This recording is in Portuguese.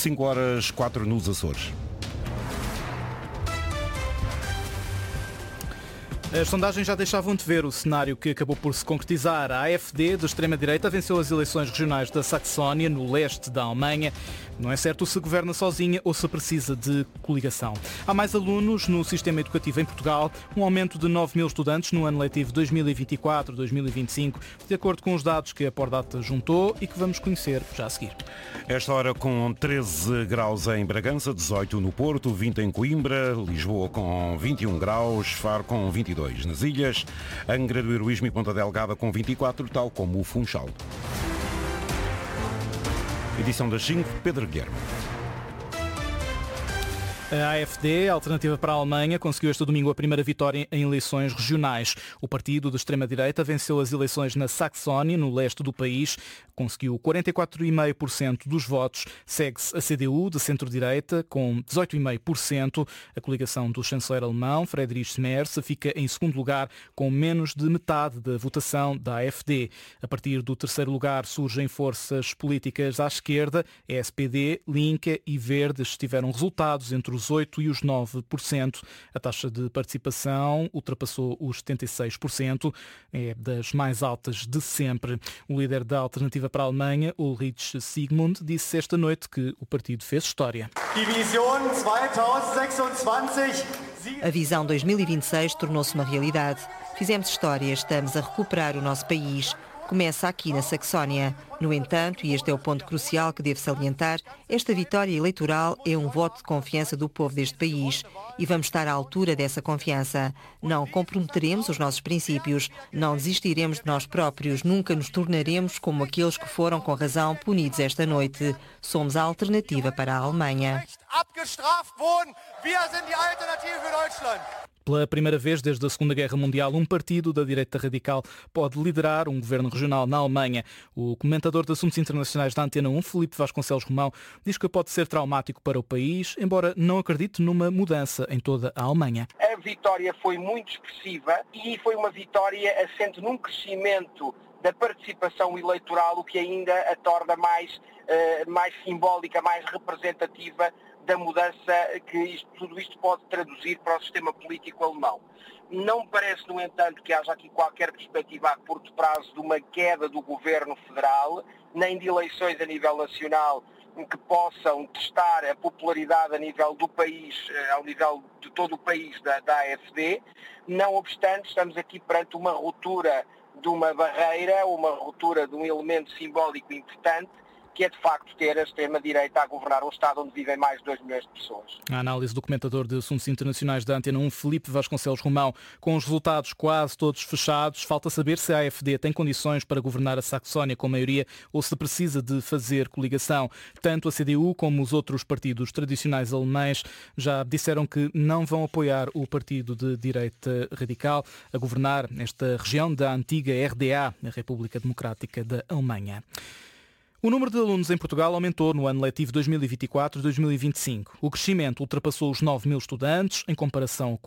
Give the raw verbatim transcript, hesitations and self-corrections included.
cinco horas quatro nos Açores. As sondagens já deixavam de ver o cenário que acabou por se concretizar. A AfD, de extrema-direita, venceu as eleições regionais da Saxónia, no leste da Alemanha. Não é certo se governa sozinha ou se precisa de coligação. Há mais alunos no sistema educativo em Portugal, um aumento de nove mil estudantes no ano letivo dois mil e vinte e quatro dois mil e vinte e cinco, de acordo com os dados que a Pordata juntou e que vamos conhecer já a seguir. Esta hora com treze graus em Bragança, dezoito no Porto, vinte em Coimbra, Lisboa com vinte e um graus, Faro com vinte e dois nas ilhas, Angra do Heroísmo e Ponta Delgada com vinte e quatro, tal como o Funchal. Edição das cinco, Pedro Guilherme. A AfD, a Alternativa para a Alemanha, conseguiu este domingo a primeira vitória em eleições regionais. O partido de extrema-direita venceu as eleições na Saxónia, no leste do país. Conseguiu quarenta e quatro vírgula cinco por cento dos votos. Segue-se a C D U, de centro-direita, com dezoito vírgula cinco por cento. A coligação do chanceler alemão, Friedrich Merz, fica em segundo lugar, com menos de metade da votação da AfD. A partir do terceiro lugar surgem forças políticas à esquerda. A S P D, Linke e Verdes tiveram resultados entre os oito e os nove por cento. A taxa de participação ultrapassou os setenta e seis por cento, é das mais altas de sempre. O líder da Alternativa para a Alemanha, Ulrich Sigmund, disse esta noite que o partido fez história. A visão dois mil e vinte e seis tornou-se uma realidade. Fizemos história, estamos a recuperar o nosso país. Começa aqui na Saxónia. No entanto, e este é o ponto crucial que devo salientar, esta vitória eleitoral é um voto de confiança do povo deste país e vamos estar à altura dessa confiança. Não comprometeremos os nossos princípios, não desistiremos de nós próprios, nunca nos tornaremos como aqueles que foram com razão punidos esta noite. Somos a alternativa para a Alemanha. Pela primeira vez desde a Segunda Guerra Mundial, um partido da direita radical pode liderar um governo regional na Alemanha. O comentador de assuntos internacionais da Antena um, Filipe Vasconcelos Romão, diz que pode ser traumático para o país, embora não acredite numa mudança em toda a Alemanha. A vitória foi muito expressiva e foi uma vitória assente num crescimento da participação eleitoral, o que ainda a torna mais, uh, mais simbólica, mais representativa da mudança que isto, tudo isto pode traduzir para o sistema político alemão. Não me parece, no entanto, que haja aqui qualquer perspectiva a curto prazo de uma queda do governo federal, nem de eleições a nível nacional que possam testar a popularidade a nível do país, ao nível de todo o país da, da AfD. Não obstante, estamos aqui perante uma ruptura de uma barreira, uma ruptura de um elemento simbólico importante, que é de facto ter a extrema-direita a governar um Estado onde vivem mais de dois milhões de pessoas. A análise do comentador de assuntos internacionais da Antena um, Filipe Vasconcelos Romão. Com os resultados quase todos fechados, falta saber se a AfD tem condições para governar a Saxónia com maioria ou se precisa de fazer coligação. Tanto a C D U como os outros partidos tradicionais alemães já disseram que não vão apoiar o partido de direita radical a governar esta região da antiga R D A, a República Democrática da Alemanha. O número de alunos em Portugal aumentou no ano letivo dois mil e vinte e quatro dois mil e vinte e cinco. O crescimento ultrapassou os nove mil estudantes, em comparação